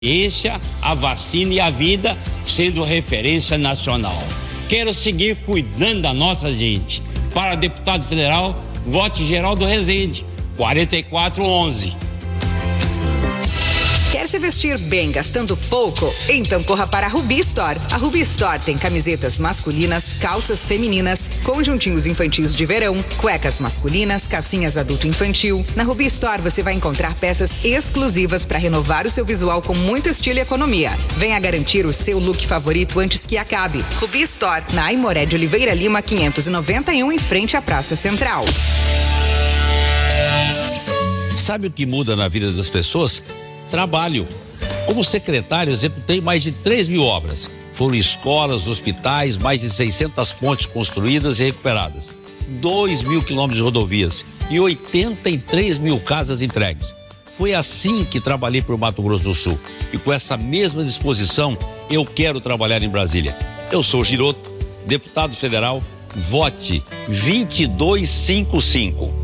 a vacina e a vida sendo referência nacional. Quero seguir cuidando da nossa gente. Para deputado federal, vote Geraldo Rezende, 4411. Quer se vestir bem gastando pouco? Então corra para a Rubi Store. A Rubi Store tem camisetas masculinas, calças femininas, conjuntinhos infantis de verão, cuecas masculinas, calcinhas adulto infantil. Na Rubi Store você vai encontrar peças exclusivas para renovar o seu visual com muito estilo e economia. Venha garantir o seu look favorito antes que acabe. Rubi Store, na Aimoré de Oliveira Lima, 591, em frente à Praça Central. Sabe o que muda na vida das pessoas? Trabalho. Como secretário, executei mais de 3.000 obras. Foram escolas, hospitais, mais de 600 pontes construídas e recuperadas, 2.000 quilômetros de rodovias e 83.000 casas entregues. Foi assim que trabalhei para o Mato Grosso do Sul. E com essa mesma disposição, eu quero trabalhar em Brasília. Eu sou Giroto, deputado federal, vote 2255.